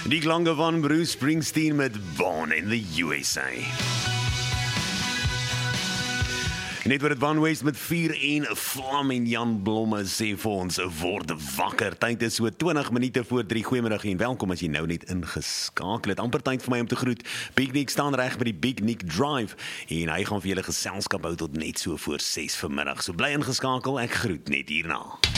Die klanke van Bruce Springsteen met Born in the USA. Net wat het Van West met 4 en vlam en Jan Blomme sê vir ons, word wakker. Tyd is so 20 minute voor 3. Goeiemiddag en welkom as jy nou net ingeskakel het. Amper tyd vir my om te groet. Big Nick staan reg by die Big Nick Drive en hy gaan vir julle geselskap hou tot net so voor 6 vanmiddag. So bly ingeskakel, ek groet net hierna.